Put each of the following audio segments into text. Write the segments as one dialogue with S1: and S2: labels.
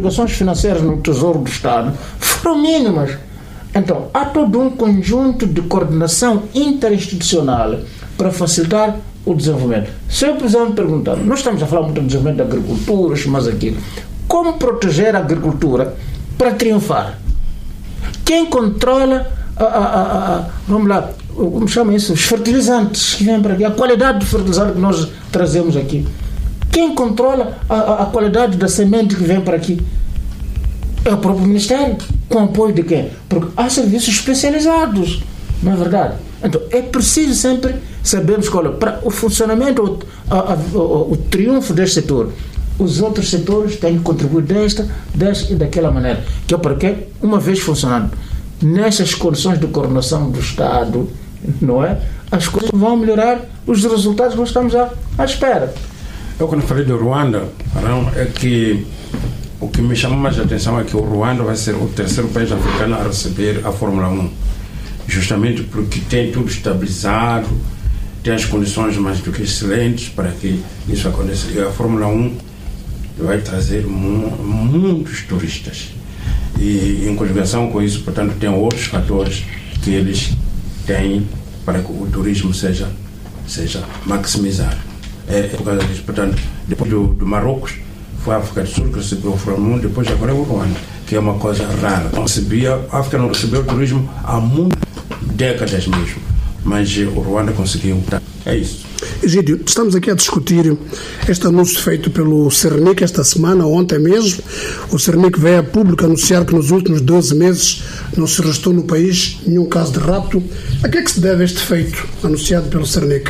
S1: obrigações financeiras no Tesouro do Estado foram mínimas. Então, há todo um conjunto de coordenação interinstitucional para facilitar o desenvolvimento. Se eu, por exemplo, perguntar, nós estamos a falar muito do desenvolvimento da agricultura, mas aquilo, como proteger a agricultura para triunfar? Quem controla vamos lá, como chama isso? Os fertilizantes que vêm para aqui, a qualidade do fertilizante que nós trazemos aqui. Quem controla a qualidade da semente que vem para aqui? É o próprio Ministério. Com apoio de quem? Porque há serviços especializados, não é verdade? Então, é preciso sempre sabermos qual é para o funcionamento, o triunfo deste setor. Os outros setores têm que contribuir desta e daquela maneira. Que é para quê? Uma vez funcionando nessas condições de coordenação do Estado, não é? As coisas vão melhorar, os resultados que nós estamos à espera.
S2: Eu, quando falei do Ruanda, é que o que me chamou mais a atenção é que o Ruanda vai ser o terceiro país africano a receber a Fórmula 1, justamente porque tem tudo estabilizado, tem as condições mais do que excelentes para que isso aconteça. E a Fórmula 1 vai trazer muitos turistas. E em conjugação com isso, portanto, tem outros fatores que eles têm para que o turismo seja maximizado. É por causa disso, portanto, depois do Marrocos, foi a África do Sul que recebeu o Fórmula 1, depois agora é o Ruanda, que é uma coisa rara. A África não recebeu o turismo há muitas décadas mesmo, mas o Ruanda conseguiu. É isso.
S3: Egídio, estamos aqui a discutir este anúncio feito pelo Cernic esta semana, ontem mesmo. O Cernic veio a público anunciar que nos últimos 12 meses não se registrou no país nenhum caso de rapto. A que é que se deve este feito anunciado pelo Cernic?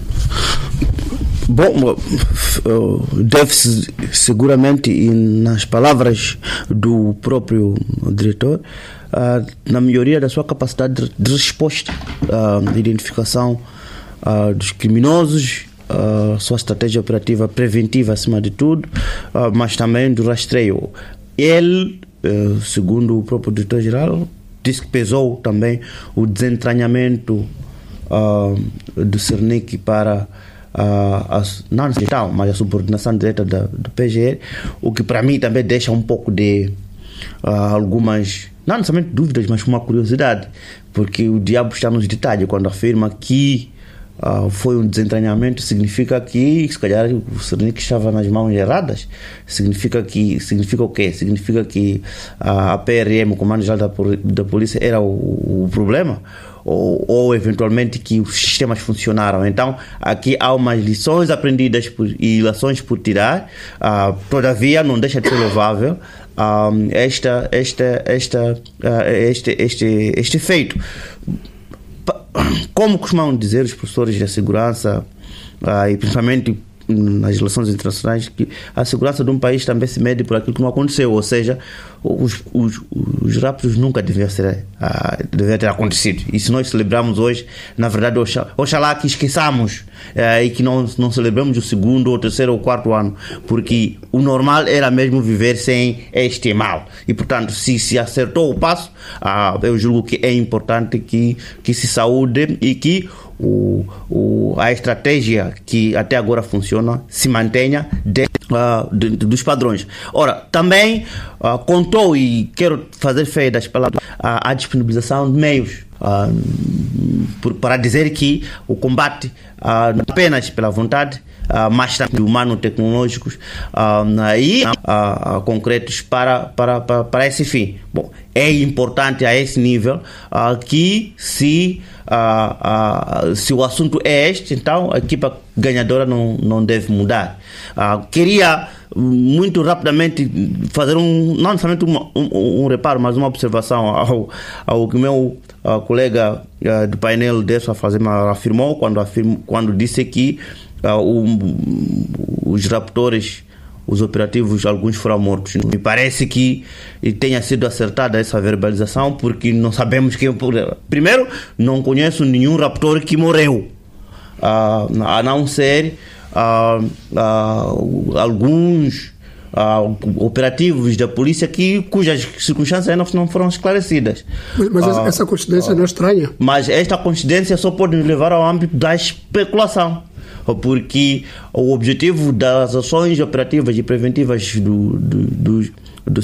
S4: Bom, deve-se seguramente, e nas palavras do próprio diretor, na melhoria da sua capacidade de resposta à identificação dos criminosos, sua estratégia operativa preventiva acima de tudo, mas também do rastreio. Ele, segundo o próprio diretor-geral, disse que pesou também o desentranhamento do Cernic para não digital, mas a subordinação direta do PGR, o que para mim também deixa um pouco de algumas, não necessariamente dúvidas, mas uma curiosidade, porque o diabo está nos detalhes. Quando afirma que foi um desentranhamento, significa que se calhar o Cernic estava nas mãos erradas. Significa o quê? Significa que a PRM, o Comando Geral da Polícia, era o problema? Ou eventualmente que os sistemas funcionaram. Então aqui há umas lições aprendidas e lições por tirar. Todavia não deixa de ser louvável este feito. Como costumam dizer os professores da segurança, e principalmente nas relações internacionais, que a segurança de um país também se mede por aquilo que não aconteceu, ou seja, os raptos nunca deviam ter acontecido. E se nós celebramos hoje, na verdade, oxalá que esqueçamos e que não celebramos o segundo, ou terceiro ou quarto ano, porque o normal era mesmo viver sem este mal. E, portanto, se acertou o passo, eu julgo que é importante que se saúde e que a estratégia que até agora funciona se mantenha dentro dos padrões. Ora, também contou, e quero fazer fé das palavras, a disponibilização de meios para dizer que o combate não apenas pela vontade, mas também humano-tecnológicos e concretos para esse fim. Bom, é importante a esse nível que se o assunto é este, então a equipa ganhadora não deve mudar. Queria muito rapidamente fazer não necessariamente um reparo, mas uma observação ao que o meu colega do painel dessa afirmou quando disse que os raptores, os operativos, alguns foram mortos. Me parece que tenha sido acertada essa verbalização, porque não sabemos quem. Primeiro, não conheço nenhum raptor que morreu, a não ser alguns operativos da polícia cujas circunstâncias ainda não foram esclarecidas.
S3: Mas essa coincidência não é estranha? Mas
S4: esta coincidência só pode nos levar ao âmbito da especulação, porque o objetivo das ações operativas e preventivas do